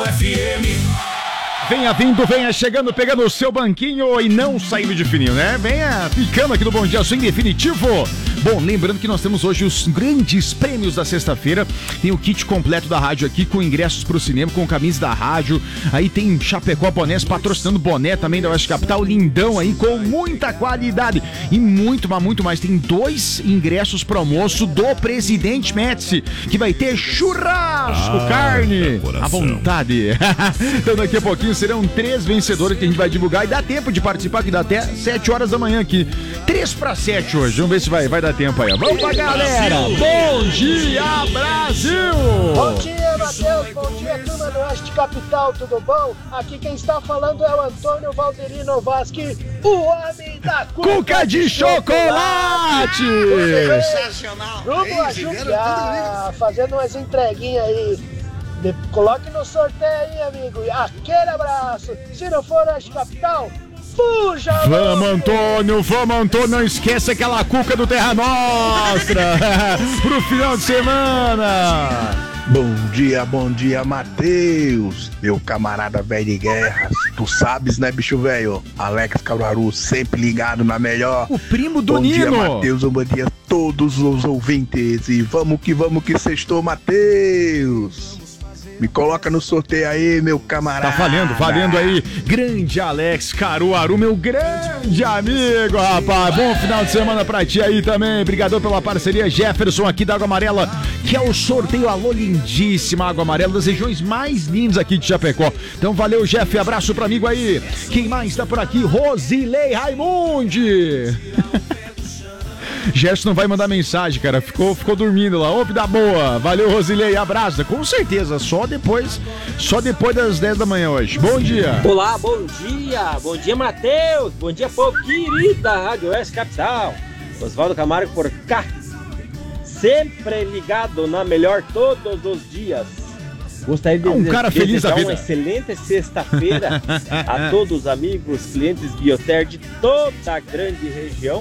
FM. Venha vindo, venha chegando, pegando o seu banquinho e não saindo de fininho, né? Venha ficando aqui no Bom Dia Swing Definitivo. Bom, lembrando que nós temos hoje os grandes prêmios da sexta-feira. Tem o kit completo da rádio aqui, com ingressos pro cinema, com camisa da rádio. Aí tem Chapecó Bonés patrocinando boné também da Oeste Capital, lindão aí, com muita qualidade. E muito, mas muito mais. Tem 2 ingressos pro almoço do Presidente Médici, que vai ter churrasco, carne, à vontade. Então daqui a pouquinho serão 3 vencedores que a gente vai divulgar. E dá tempo de participar, que dá até 7 horas da manhã aqui. 3:07 hoje. Vamos ver se vai dar tempo aí. Vamos pra galera! Bom dia, Brasil! Bom dia, Matheus! Bom dia, turma do Oeste Capital, tudo bom? Aqui quem está falando é o Antônio Valderino Vasque, o homem da cuca de chocolate! Sensacional! Rumo a Jupiá, fazendo umas entreguinhas aí. Coloque no sorteio aí, amigo. Aquele abraço! Se não for Oeste Capital, fuja! Vamos, Antônio, não esqueça aquela cuca do Terra Nostra pro final de semana. Bom dia, Matheus, meu camarada velho de guerra. Tu sabes, né, bicho velho? Alex Caruaru, sempre ligado na melhor. O primo do bom Nino. Bom dia, Matheus, bom dia a todos os ouvintes. E vamos que sextou, Matheus. Me coloca no sorteio aí, meu camarada. Tá valendo aí. Grande Alex Caruaru, meu grande amigo, rapaz. Bom final de semana pra ti aí também. Obrigadão pela parceria. Jefferson aqui da Água Amarela, que é o sorteio. Alô, lindíssima Água Amarela, das regiões mais lindas aqui de Chapecó. Então valeu, Jeff. Abraço pro amigo aí. Quem mais tá por aqui? Rosilei Raimundi. Gerson não vai mandar mensagem, cara. Ficou dormindo lá. Ô, da boa. Valeu, Rosilei. Abraço. Com certeza. Só depois das 10 da manhã hoje. Bom dia. Olá, bom dia. Bom dia, Matheus. Bom dia, povo querida Rádio Oeste Capital. Oswaldo Camargo por cá. Sempre ligado na melhor todos os dias. Gostaria de cara feliz da vida. Uma excelente sexta-feira a todos os amigos, clientes Bioter de toda a grande região.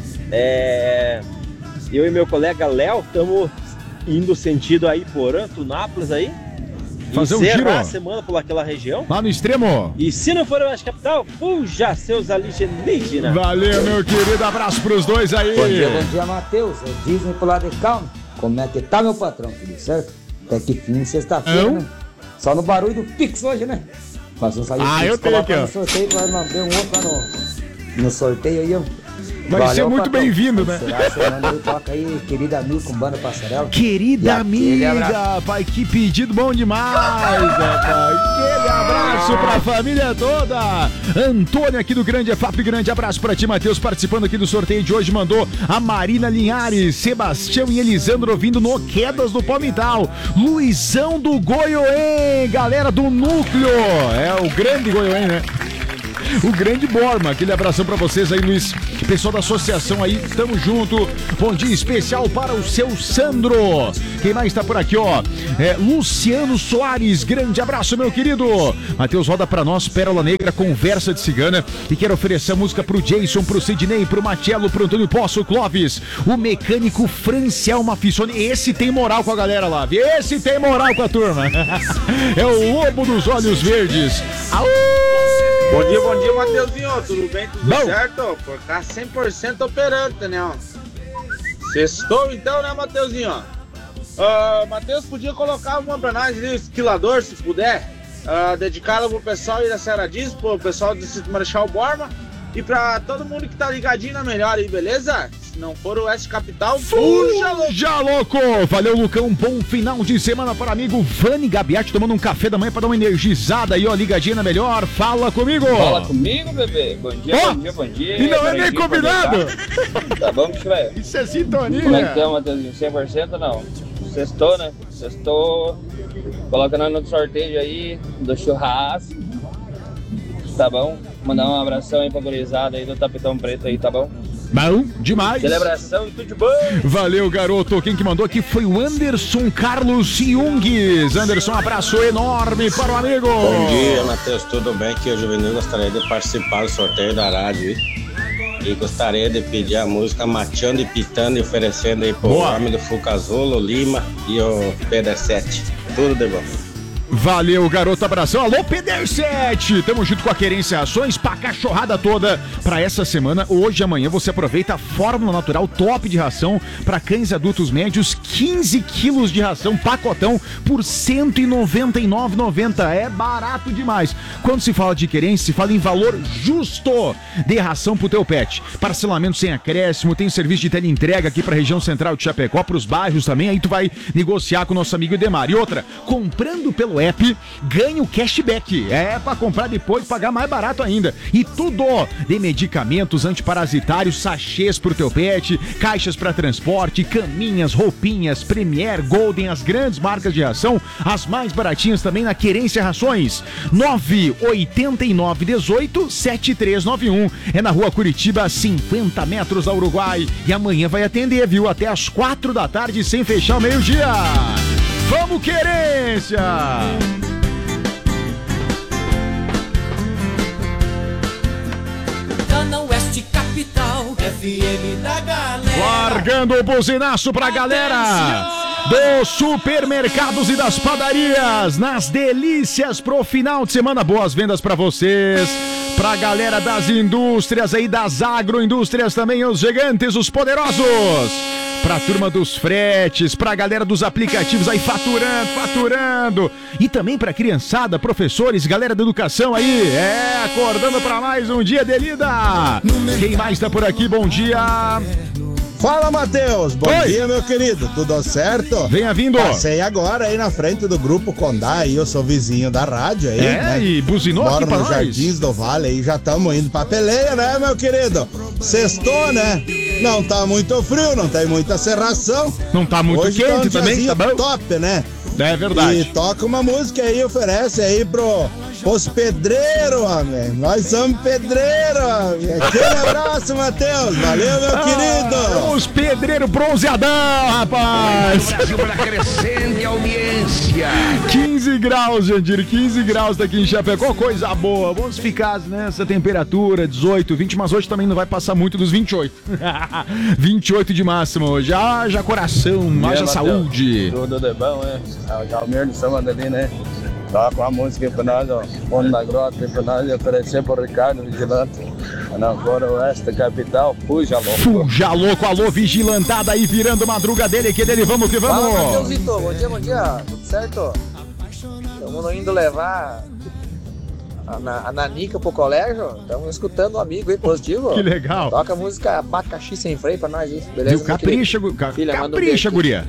Eu e meu colega Léo estamos indo sentido aí Porã, Tunápolis aí. Fazer um giro a semana por aquela região. Lá no extremo. E se não for o Oeste Capital, fuja seus alienígenas. Valeu, meu querido. Abraço pros dois aí. Bom dia, Matheus. É Disney pro lado de calma. Como é que tá, meu patrão? Tudo certo? Até que fim, sexta-feira, né? Só no barulho do Pix hoje, né? Mas não saiu eu tenho aqui, ó. No sorteio, pra não abrir um outro lá no sorteio aí, ó. Vai ser muito bem-vindo, né? Semana toca aí, querida amiga com banda Passarela. Querida amiga, pai, que pedido bom demais, rapaz. Aquele abraço pra família toda. Antônio aqui do Grande EFAP, grande abraço pra ti, Matheus, participando aqui do sorteio de hoje. Mandou a Marina Linhares, Sebastião e Elisandro ouvindo no Quedas do Palmital. Luizão do Goiôém, galera do Núcleo. É o grande Goiôém, né? O grande Borma, aquele abração pra vocês aí, Luiz. Pessoal da associação aí, tamo junto. Bom dia especial para o seu Sandro. Quem mais tá por aqui, ó? Luciano Soares, grande abraço, meu querido. Matheus roda pra nós, Pérola Negra, Conversa de Cigana. E quero oferecer a música pro Jason, pro Sidney, pro Matiello, pro Antônio Poço, Clóvis, o mecânico Franciel Mafissoni. Esse tem moral com a galera lá, esse tem moral com a turma. É o Lobo dos Olhos Verdes. Aú! Bom dia, Mateuzinho, tudo bem, tudo certo? Por cá 100% operante, né? Sextou então, né, Mateuzinho? Matheus, podia colocar uma pra nós ali, esquilador, se puder, dedicada pro pessoal aí da Serra Diz, pro pessoal do Distrito Marechal Borba e pra todo mundo que tá ligadinho na melhor aí, beleza? Se não for o Oeste Capital, fuja louco! Valeu, Lucão, bom final de semana para amigo Vani Gabiati, tomando um café da manhã pra dar uma energizada aí, ó, ligadinha na melhor. Fala comigo! Fala comigo, bebê! Bom dia! E não é nem combinado! Tá bom, bicho, velho? Isso é sintonia! Como é que tá, Matheusinho? 100% não? Sextou, né? Sextou. Coloca nós no sorteio aí do churrasco. Tá bom? Mandar um abração aí pra gurizada aí do Tapetão Preto aí, tá bom? Bom demais. Celebração e tudo de bom. Valeu, garoto. Quem que mandou aqui foi o Anderson Carlos Jungues. Anderson, abraço enorme para o amigo. Bom dia, Matheus. Tudo bem? Aqui é o Juvenil. Gostaria de participar do sorteio da rádio e gostaria de pedir a música Mateando e Pitando e oferecendo aí pro homem do Fucazulo, Lima e o PD7. Tudo de bom. Valeu, garoto, abração. Alô, PD7, tamo junto com a Querência Rações pra cachorrada toda. Pra essa semana, hoje e amanhã, você aproveita a Fórmula Natural top de ração pra cães adultos médios, 15 quilos de ração, pacotão, por R$ 199,90. É barato demais. Quando se fala de Querência, se fala em valor justo de ração pro teu pet. Parcelamento sem acréscimo, tem serviço de teleentrega aqui pra região central de Chapecó, pros bairros também, aí tu vai negociar com o nosso amigo Edemar. E outra, comprando pelo app, ganha o cashback. É pra comprar depois, pagar mais barato ainda. E tudo de medicamentos antiparasitários, sachês pro teu pet, caixas pra transporte, caminhas, roupinhas, Premier, Golden, as grandes marcas de ração, as mais baratinhas também na Querência Rações. 989187391. É na rua Curitiba, 50 metros da Uruguai. E amanhã vai atender, viu? Até às 4 da tarde, sem fechar o meio-dia. Vamos, Querência! Zona Oeste Capital, FM da galera. Largando o buzinaço pra galera dos supermercados e das padarias, nas delícias pro final de semana. Boas vendas pra vocês, pra galera das indústrias aí, das agroindústrias também, os gigantes, os poderosos. Pra turma dos fretes, pra galera dos aplicativos aí faturando. E também pra criançada, professores, galera da educação aí. Acordando pra mais um dia de lida. Quem mais tá por aqui? Bom dia. Fala, Matheus. Bom dia, meu querido. Tudo certo? Venha vindo. Passei agora aí na frente do Grupo Condá aí, eu sou vizinho da rádio aí, né? E buzinou aqui pra nos nós. Jardins do Vale aí, já estamos indo pra peleia, né, meu querido? Sextou, né? Não tá muito frio, não tem muita serração. Não tá muito hoje quente tá um também, tá bom? Top, né? É verdade. E toca uma música aí, oferece aí pros pedreiros, homem. Nós somos pedreiros, homem. Aquele abraço, Matheus. Valeu, meu querido. Os pedreiros bronzeadão, rapaz. Brasil para crescente audiência. 15 graus, Jandir, 15 graus daqui em Chapecó, coisa boa. Vamos ficar nessa temperatura, 18, 20, mas hoje também não vai passar muito dos 28. 28 de máximo hoje. Já coração, haja saúde. Tudo de bom, né? Já o Mir de São ali, né? Toca uma música pra nós, ó. Fundo da Grota, pra nós oferecer pro Ricardo Vigilante. Na Zona Oeste Capital, Fuja Louco. Fuja Louco, alô, vigilantada aí, virando madruga dele, que dele, vamos que vamos. Fala, Matheusito, bom dia, tudo certo? Estamos indo levar a Nanica pro colégio, estamos escutando um amigo aí, positivo. Que legal. Toca a música Abacaxi Sem Freio pra nós, isso, beleza? Viu? Capricha, capricha, guria.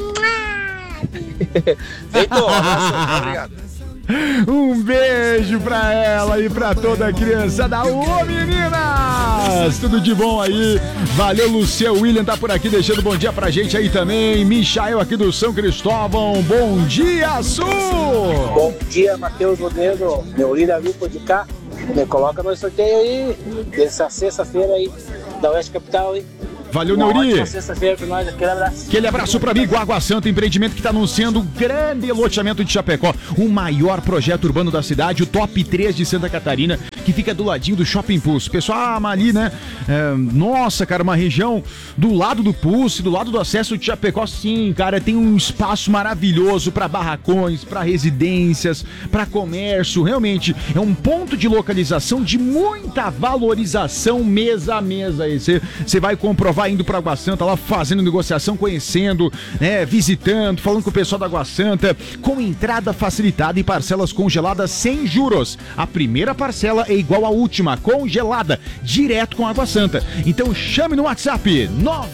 Feito, obrigado. Um beijo pra ela e pra toda a criançada. Ô, meninas! Tudo de bom aí. Valeu, Luciano. William tá por aqui deixando bom dia pra gente aí também. Michael aqui do São Cristóvão. Bom dia, Sul! Bom dia, Matheus Rodrigo. Meu líder amigo de cá. Me coloca no sorteio aí. Dessa sexta-feira aí. Da Oeste Capital aí. Valeu, Neuri. Sexta-feira pra nós, aquele abraço. Aquele abraço pra mim, Água Santa, empreendimento que está anunciando um grande loteamento de Chapecó, o maior projeto urbano da cidade, o top 3 de Santa Catarina, que fica do ladinho do Shopping Pulse. Pessoal, ali, né? Nossa, cara, uma região do lado do Pulse, do lado do acesso de Chapecó, sim, cara, tem um espaço maravilhoso para barracões, para residências, para comércio. Realmente é um ponto de localização de muita valorização mesa a mesa. Você vai comprovar indo para Água Santa, lá fazendo negociação, conhecendo, né, visitando, falando com o pessoal da Água Santa, com entrada facilitada e parcelas congeladas sem juros. A primeira parcela é igual à última, congelada, direto com a Água Santa. Então chame no WhatsApp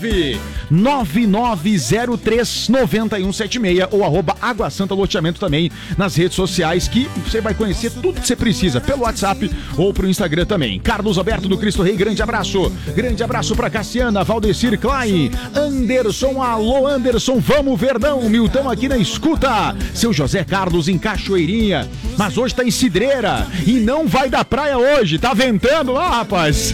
999039176 ou @Água Santa Loteamento também nas redes sociais, que você vai conhecer tudo que você precisa pelo WhatsApp ou pro Instagram também. Carlos Alberto do Cristo Rei, grande abraço pra Cassiana, Valdecir Klein, Anderson, alô Anderson, vamos Verdão, Milton aqui na escuta, seu José Carlos em Cachoeirinha, mas hoje tá em Cidreira e não vai da praia hoje, tá ventando lá, rapaz.